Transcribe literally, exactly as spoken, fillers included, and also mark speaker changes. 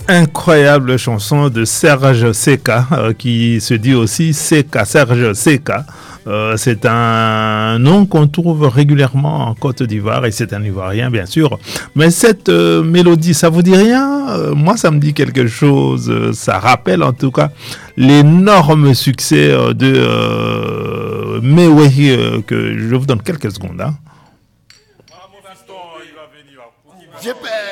Speaker 1: incroyable chanson de Serge Seka, euh, qui se dit aussi Seka, Serge Seka. Euh, c'est un nom qu'on trouve régulièrement en Côte d'Ivoire et c'est un Ivoirien bien sûr. Mais cette euh, mélodie, ça vous dit rien? euh, Moi, ça me dit quelque chose. Euh, ça rappelle en tout cas l'énorme succès euh, de euh, Mewehi euh, que je vous donne quelques secondes. Hein.
Speaker 2: J'ai peur.